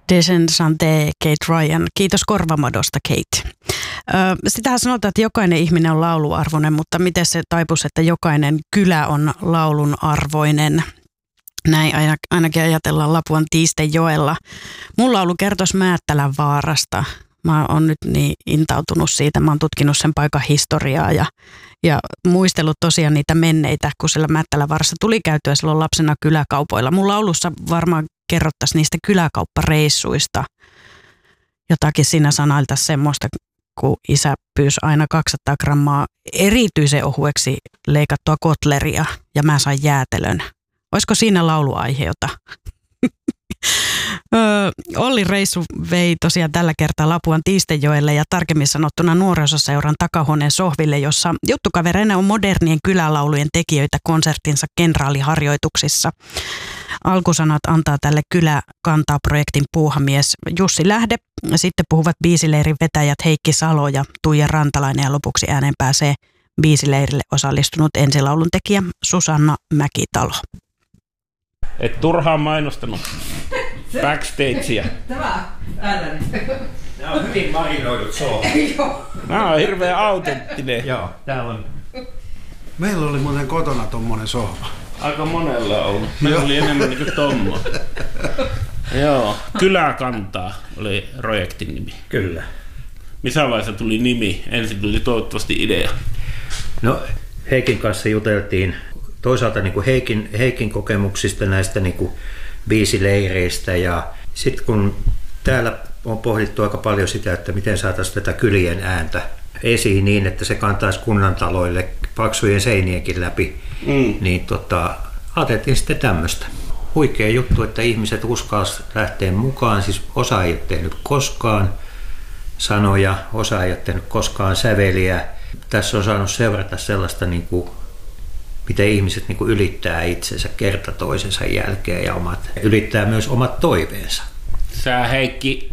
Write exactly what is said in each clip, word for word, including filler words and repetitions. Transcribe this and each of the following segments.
Descensante Kate Ryan. Kiitos korvamadosta, Kate. Ö, sitähän sanotaan, että jokainen ihminen on lauluarvoinen, mutta miten se taipus, että jokainen kylä on laulun arvoinen? Näin ainakin ajatellaan Lapuan Tiistejoella. Mun laulu kertoisi Määttälän vaarasta. Mä oon nyt niin intautunut siitä. Mä oon tutkinut sen paikan historiaa ja, ja muistellut tosiaan niitä menneitä, kun siellä Määttälän vaarassa tuli käytyä silloin lapsena kyläkaupoilla. Mun laulussa varmaan kerrottaisiin niistä kyläkauppareissuista. Jotakin siinä sanailtaisiin semmoista, kun isä pyysi aina kaksisataa grammaa erityisen ohueksi leikattua kotleria ja mä sain jäätelön. Olisiko siinä lauluaiheota? Olli reissu vei tosiaan tällä kertaa Lapuan Tiistejoelle ja tarkemmin sanottuna nuorisoseuran takahuoneen sohville, jossa juttukavereina on modernien kylälaulujen tekijöitä konserttinsa kenraaliharjoituksissa. Alkusanat antaa tälle Kylä kantaa -projektin puuhamies Jussi Lähde. Sitten puhuvat biisileirin vetäjät Heikki Salo ja Tuija Rantalainen ja lopuksi ääneen pääsee biisileirille osallistunut ensilaulun tekijä Susanna Mäkitalo. Et turhaan mainostanut backstagea. Tämä äänen. Nämä on hyvin marinoidut sohvat. Nämä on hirveän autenttinen. Joo, täällä on. Meillä oli muuten kotona tommonen sohva. Aika monella on ollut. Meillä oli enemmän niin kuin tommo. Joo, Kylä kantaa oli projektin nimi. Kyllä. Missä vaiheessa tuli nimi? Ensin tuli toivottavasti idea. No, Heikin kanssa juteltiin toisaalta niin kuin Heikin, Heikin kokemuksista näistä niin kuin biisileireistä ja sitten kun täällä on pohdittu aika paljon sitä, että miten saataisiin tätä kylien ääntä esiin niin, että se kantaisi kunnantaloille paksujen seinienkin läpi, mm. niin tota, ajateltiin sitten tämmöistä. Huikea juttu, että ihmiset uskalsivat lähteä mukaan, siis osa ei ole tehnyt koskaan sanoja, osa ei ole tehnyt koskaan säveliä. Tässä on saanut seurata sellaista, niin kuin, miten ihmiset niin kuin ylittää itsensä kerta toisensa jälkeen ja omat, ylittää myös omat toiveensa. Sä, Heikki,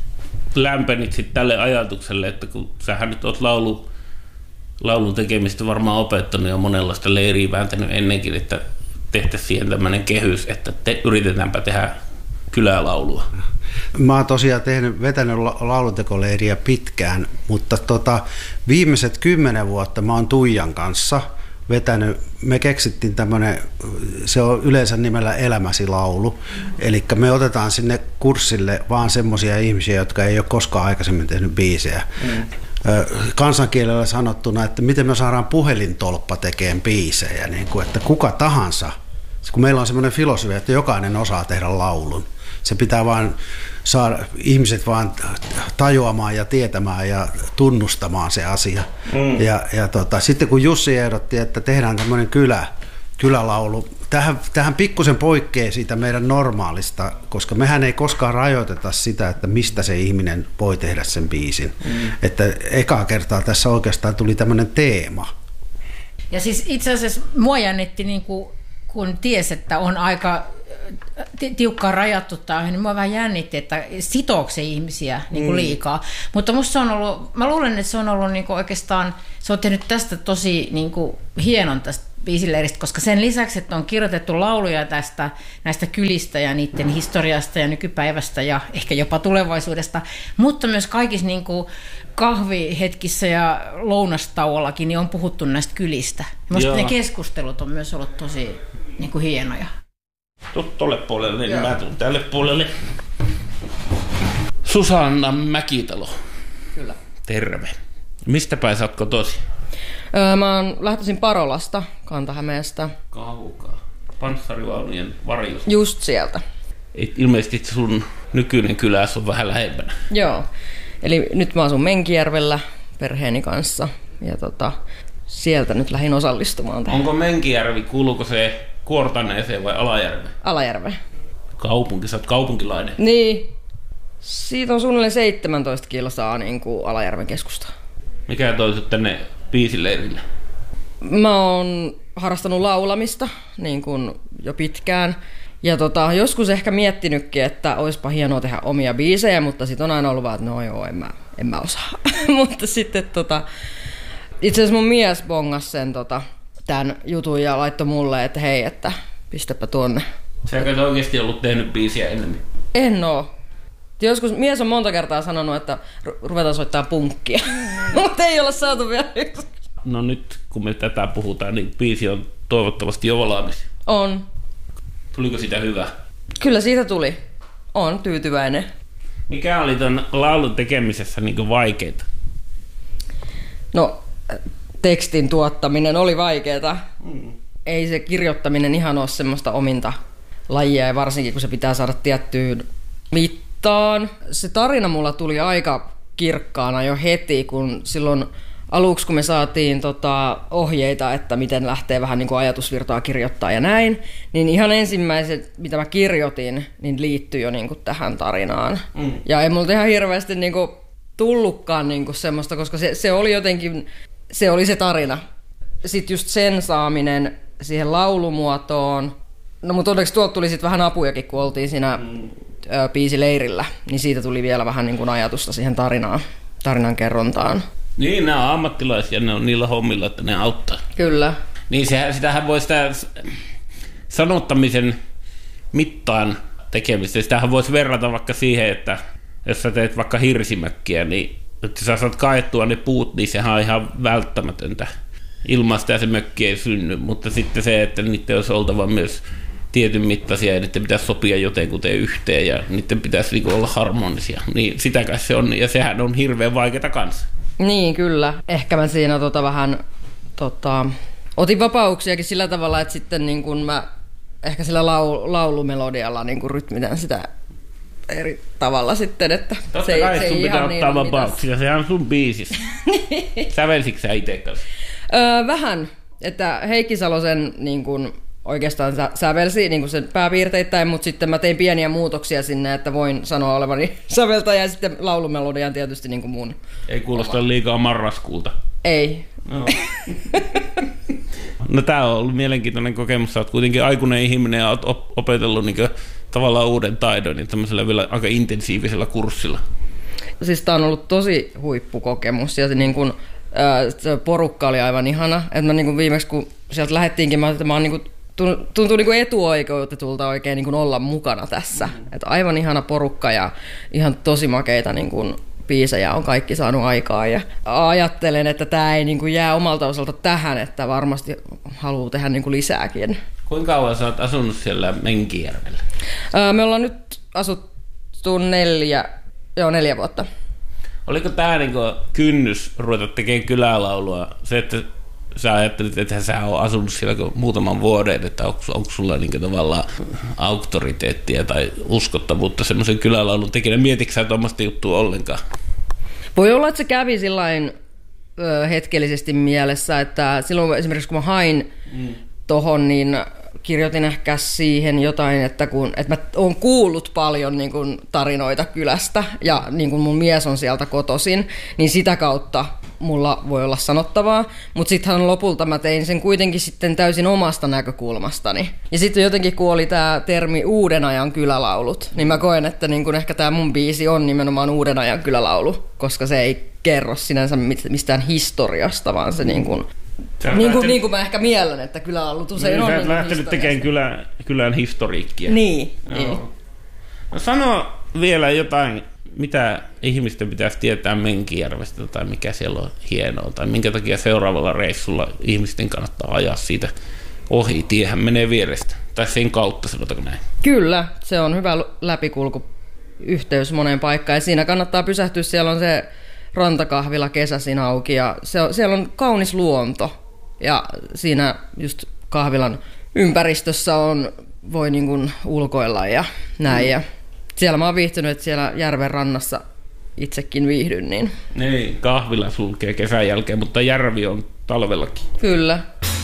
lämpenit tälle ajatukselle, että kun sähän nyt oot laulu, laulun tekemistä varmaan opettanut ja monenlaista leiriä vääntänyt ennenkin, että tehtäisiin siihen tämmöinen kehys, että te, yritetäänpä tehdä kylälaulua. Mä oon tosiaan tehnyt, vetänyt laulutekoleiriä pitkään, mutta tota, viimeiset kymmenen vuotta mä oon Tuijan kanssa vetänyt, me keksittiin tämmöinen, se on yleensä nimellä Elämäsi laulu, eli me otetaan sinne kurssille vaan semmoisia ihmisiä, jotka ei ole koskaan aikaisemmin tehnyt biisejä. Mm. Kansankielellä sanottuna, että miten me saadaan puhelintolppa tekemään biisejä, niin kuin, että kuka tahansa, kun meillä on semmoinen filosofia, että jokainen osaa tehdä laulun. Se pitää vaan saada ihmiset vaan tajuamaan ja tietämään ja tunnustamaan se asia. Mm. Ja, ja tota, sitten kun Jussi ehdotti, että tehdään tämmöinen kylä, kylälaulu, tähän, tähän pikkusen poikkeaa siitä meidän normaalista, koska mehän ei koskaan rajoiteta sitä, että mistä se ihminen voi tehdä sen biisin. Mm. Että ekaa kertaa tässä oikeastaan tuli tämmöinen teema. Ja siis itse asiassa mua jännitti, niin kuin, kun ties, että on aika tiukkaan rajattu tämä, niin mua vähän jännitti, että sitooko se ihmisiä niin kuin liikaa. Mm. Mutta musta se on ollut, mä luulen, että se on ollut niin kuin oikeastaan, se on tehnyt tästä tosi niin kuin hienon tästä biisileiristä, koska sen lisäksi, että on kirjoitettu lauluja tästä, näistä kylistä ja niiden historiasta ja nykypäivästä ja ehkä jopa tulevaisuudesta, mutta myös kaikissa niin kuin kahvihetkissä ja lounastauollakin niin on puhuttu näistä kylistä. Minusta ne keskustelut on myös ollut tosi niin kuin hienoja. Tuolle puolelle, niin mä tulen tälle puolelle. Susanna Mäkitalo. Kyllä. Terve. Mistä päin sä oot kotoisin? Öö, mä oon lähtöisin Parolasta, Kanta-Hämeestä. Kaukaa. Panssarivaunujen varjosta. Just sieltä. Ilmeisesti sun nykyinen kyläs on vähän lähempänä. Joo. Eli nyt mä asun Menkijärvellä perheeni kanssa. Ja tota, sieltä nyt lähdin osallistumaan tähän. Onko Menkijärvi, kuuluuko se Kuortaneeseen vai Alajärve? Alajärve. Kaupunki, sä oot kaupunkilainen. Niin. Siitä on suunnilleen seitsemäntoista kilsaa niin kuin Alajärven keskusta. Mikä toi sut tänne biisileirille? Mä oon harrastanut laulamista niin kuin jo pitkään. Ja tota, joskus ehkä miettinytkin, että olisipa hienoa tehdä omia biisejä, mutta sit on aina ollut vaan, että no joo, en mä, en mä osaa. Mutta sitten tota, itse asiassa mun mies bongasi sen tota, tämän jutun ja laittoi mulle, että hei, että pistäpä tuonne. Sä et oikeasti ollut tehnyt biisiä enemmän? En oo. Joskus mies on monta kertaa sanonut, että ruvetaan soittaa punkkia, mutta ei olla saatu vielä yksi. No nyt kun me tätä puhutaan, niin biisi on toivottavasti jo valmis. On. Tuliko sitä hyvä? Kyllä siitä tuli. On tyytyväinen. Mikä oli ton laulun tekemisessä niin vaikeita? No, tekstin tuottaminen oli vaikeaa. Mm. Ei se kirjoittaminen ihan ole semmoista ominta lajia, ja varsinkin kun se pitää saada tiettyyn mittaan. Se tarina mulla tuli aika kirkkaana jo heti, kun silloin aluksi, kun me saatiin tota ohjeita, että miten lähtee vähän niin kuin ajatusvirtaa kirjoittaa ja näin, niin ihan ensimmäiset, mitä mä kirjoitin, niin liittyi jo niin kuin tähän tarinaan. Mm. Ja ei multa ihan hirveästi niin kuin tullutkaan niin kuin semmoista, koska se, se oli jotenkin, se oli se tarina. Sitten just sen saaminen siihen laulumuotoon. No mutta onneksi tuolta tuli sitten vähän apujakin, kun oltiin siinä mm. ö, biisileirillä, niin siitä tuli vielä vähän niin kuin ajatusta siihen tarinaan, tarinan kerrontaan. Niin, nämä on ammattilaisia, ne on niillä hommilla, että ne auttaa. Kyllä. Niin sehän, sitähän voi sitä sanottamisen mittaan tekemistä. Sitähän voisi verrata vaikka siihen, että jos sä teet vaikka hirsimökkiä, niin että sä saat kaettua ne puut, niin sehän on ihan välttämätöntä. Ilman sitä se mökki ei synny, mutta sitten se, että niiden olisi oltava myös tietyn mittaisia ja niiden pitäisi sopia jotenkuten yhteen ja niiden pitäisi niinku olla harmonisia. Niin sitäkään se on, ja sehän on hirveän vaikeaa kanssa. Niin, kyllä. Ehkä mä siinä tota vähän tota, otin vapauksiakin sillä tavalla, että sitten niin kun mä ehkä sillä lau, laulumelodialla niin kun rytmitän sitä eri tavalla sitten, että totta se, kai se sun ei pitää ihan ottaa niin vapauksia, sehän on sun biisissä. Sävelsitkö sä itse kanssa? Öö, vähän, että Heikki Salosen niin kun oikeastaan sä, sävelsi niin kun sen pääpiirteittäin, mutta sitten mä tein pieniä muutoksia sinne, että voin sanoa olevani säveltäjä, ja sitten laulumelodian tietysti niin kuin mun. Ei kuulosta oma. Liikaa marraskuulta. Ei. No. No tää on ollut mielenkiintoinen kokemus. Sä oot kuitenkin aikuinen ihminen ja oot opetellut niin tavallaan uuden taidon niin tämmöisellä vielä aika intensiivisellä kurssilla. Siis tää on ollut tosi huippukokemus ja se, niin kun, ää, se porukka oli aivan ihana. Että mä niin kun viimeksi kun sieltä lähdettiinkin, mä, että mä oon niin kun tuntuu niin kuin etuoikeutetulta oikein niin kuin olla mukana tässä. Mm. Että aivan ihana porukka ja ihan tosi makeita niin kuin biisejä on kaikki saanut aikaa. Ja ajattelen, että tämä ei niin kuin jää omalta osalta tähän, että varmasti haluaa tehdä niin kuin lisääkin. Kuinka kauan sä oot asunut siellä Menkijärvellä? Öö, me ollaan nyt asuttu neljä, joo, neljä vuotta. Oliko tämä niin kuin kynnys ruveta tekemään kylälaulua? Se, että sä ajattelit, että sä oot asunut siellä muutaman vuoden, että onko, onko sulla niin tavallaan auktoriteettia tai uskottavuutta semmoisen kylälaulun tekijänä? Mietitkö sä tuommoista juttua ollenkaan? Voi olla, että se kävi sillain ö, hetkellisesti mielessä, että silloin esimerkiksi kun mä hain mm. tohon, niin kirjoitin ehkä siihen jotain, että, kun, että mä oon kuullut paljon niin kun, tarinoita kylästä ja niin kun mun mies on sieltä kotoisin, niin sitä kautta mulla voi olla sanottavaa, mutta sittenhän lopulta mä tein sen kuitenkin sitten täysin omasta näkökulmastani. Ja sitten jotenkin kun oli tää termi uuden ajan kylälaulut, niin mä koen, että niin kun ehkä tää mun biisi on nimenomaan uuden ajan kylälaulu, koska se ei kerro sinänsä mistään historiasta, vaan se niin kun Niin kuin, niin kuin mä ehkä miellän, että kylälaulut usein niin, on. Sä oot niin lähtenyt tekemään kylän, kylän historiikkia. Niin, niin. No, sano vielä jotain, mitä ihmisten pitäisi tietää Menkijärvestä tai mikä siellä on hienoa, tai minkä takia seuraavalla reissulla ihmisten kannattaa ajaa siitä ohi. Tiehän menee vierestä, tai sen kautta, sanotaanko näin. Kyllä, se on hyvä läpikulkuyhteys moneen paikkaan, ja siinä kannattaa pysähtyä, siellä on se rantakahvila kesäisin auki ja se on, siellä on kaunis luonto ja siinä just kahvilan ympäristössä on, voi niin kuin ulkoilla ja näin. Mm. Ja siellä mä oon viihtynyt, että siellä järven rannassa itsekin viihdyn. Niin, niin kahvila sulkee kesän jälkeen, mutta järvi on talvellakin. Kyllä.